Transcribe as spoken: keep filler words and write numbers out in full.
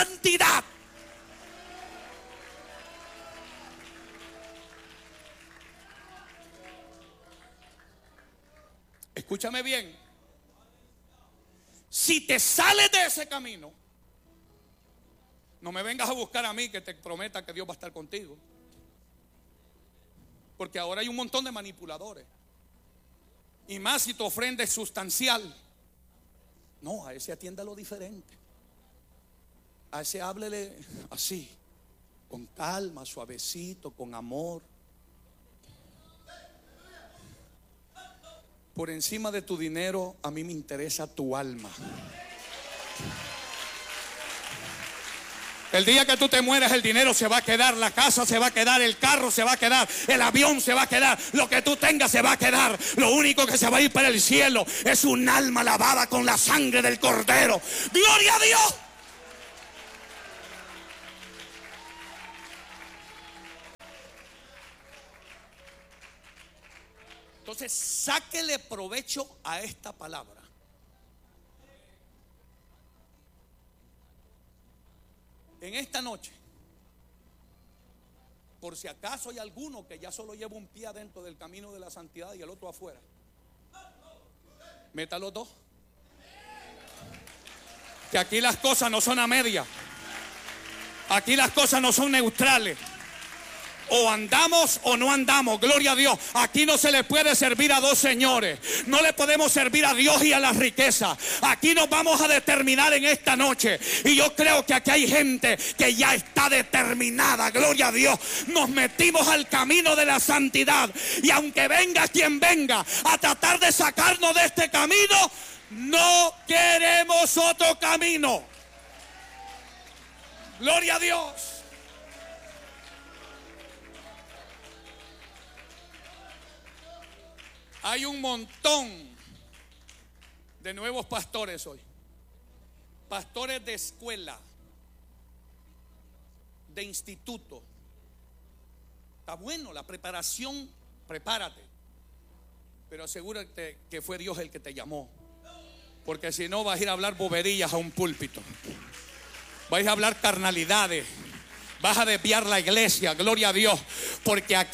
santidad. Escúchame bien. Si te sales de ese camino, no me vengas a buscar a mí que te prometa que Dios va a estar contigo. Porque ahora hay un montón de manipuladores. Y más si tu ofrenda es sustancial. No, a ese atiéndalo diferente. A ese háblele así, con calma, suavecito, con amor. Por encima de tu dinero, a mí me interesa tu alma. El día que tú te mueras, el dinero se va a quedar, la casa se va a quedar, el carro se va a quedar, el avión se va a quedar, lo que tú tengas se va a quedar. Lo único que se va a ir para el cielo es un alma lavada con la sangre del Cordero. ¡Gloria a Dios! Entonces, sáquele provecho a esta palabra. En esta noche, por si acaso hay alguno que ya solo lleva un pie adentro del camino de la santidad y el otro afuera, meta los dos. Que aquí las cosas no son a media. Aquí las cosas no son neutrales. O andamos o no andamos, gloria a Dios. Aquí no se le puede servir a dos señores. No le podemos servir a Dios y a la riqueza. Aquí nos vamos a determinar en esta noche. Y yo creo que aquí hay gente que ya está determinada, gloria a Dios. Nos metimos al camino de la santidad. Y aunque venga quien venga a tratar de sacarnos de este camino, no queremos otro camino. Gloria a Dios. Hay un montón de nuevos pastores hoy. Pastores de escuela, de instituto. Está bueno la preparación, prepárate. Pero asegúrate que fue Dios el que te llamó. Porque si no vas a ir a hablar boberías a un púlpito. Vas a hablar carnalidades. Vas a desviar la iglesia, gloria a Dios. Porque aquí